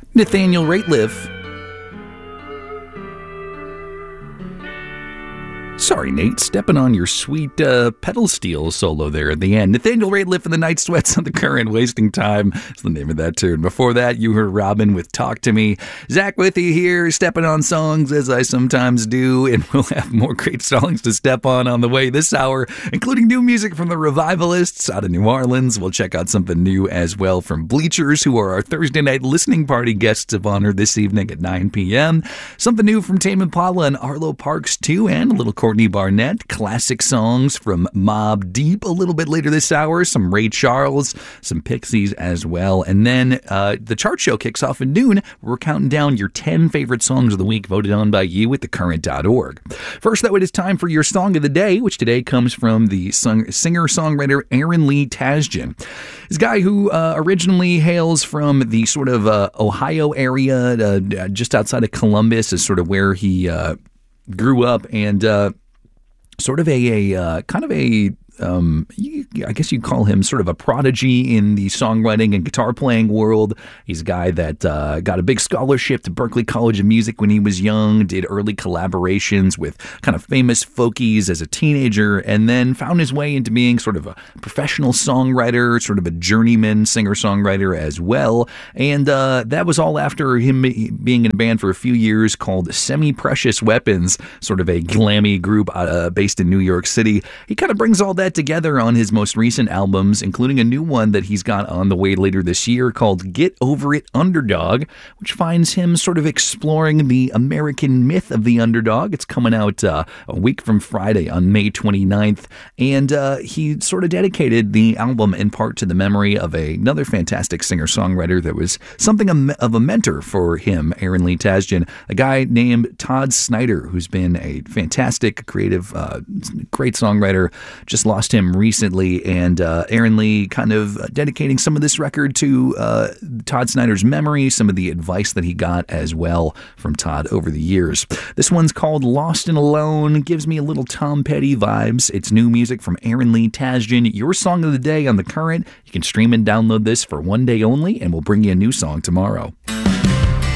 Nathaniel Rateliff. Sorry, Nate, stepping on your sweet pedal steel solo there at the end. Nathaniel Rateliff and the Night Sweats on the Current, Wasting Time is the name of that tune. Before that, you heard Robin with Talk to Me. Zach with you here, stepping on songs as I sometimes do, and we'll have more great songs to step on the way this hour, including new music from the Revivalists out of New Orleans. We'll check out something new as well from Bleachers, who are our Thursday night listening party guests of honor this evening at 9 p.m. Something new from Tame Impala and Arlo Parks, too, and a little Courtney Barnett, classic songs from Mobb Deep a little bit later this hour, some Ray Charles, some Pixies as well. And then the chart show kicks off at noon. We're counting down your 10 favorite songs of the week voted on by you at thecurrent.org. First, though, it is time for your song of the day, which today comes from the singer-songwriter Aaron Lee Tasjan. This guy who originally hails from the sort of Ohio area, just outside of Columbus is sort of where he grew up, and sort of a kind of a I guess you'd call him sort of a prodigy in the songwriting and guitar playing world. He's a guy that got a big scholarship to Berklee College of Music when he was young, did early collaborations with kind of famous folkies as a teenager, and then found his way into being sort of a professional songwriter, sort of a journeyman singer-songwriter as well. And that was all after him being in a band for a few years called Semi-Precious Weapons, sort of a glammy group based in New York City. He kind of brings all that together on his most recent albums, including a new one that he's got on the way later this year called Get Over It Underdog, which finds him sort of exploring the American myth of the underdog. It's coming out a week from Friday on May 29th, and he sort of dedicated the album in part to the memory of another fantastic singer-songwriter that was something of a mentor for him, Aaron Lee Tasjan, a guy named Todd Snyder, who's been a fantastic, creative, great songwriter. Just lost him recently, and Aaron Lee kind of dedicating some of this record to Todd Snyder's memory, some of the advice that he got as well from Todd over the years. This one's called Lost and Alone, gives me a little Tom Petty vibes. It's new music from Aaron Lee Tasjan, your song of the day on The Current. You can stream and download this for one day only, and we'll bring you a new song tomorrow.